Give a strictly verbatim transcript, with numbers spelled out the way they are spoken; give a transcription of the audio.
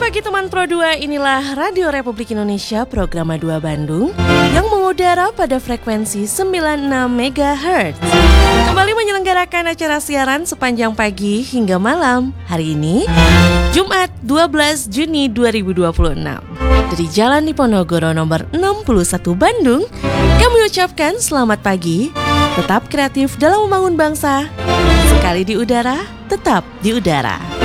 pagi teman Pro dua, inilah Radio Republik Indonesia program A dua Bandung yang mengudara pada frekuensi sembilan puluh enam megahertz. Kembali menyelenggarakan acara siaran sepanjang pagi hingga malam. Hari ini, Jumat dua belas Juni dua ribu dua puluh enam. Dari Jalan Diponegoro nomor enam puluh satu Bandung, kami ucapkan selamat pagi. Tetap kreatif dalam membangun bangsa. Sekali di udara, tetap di udara.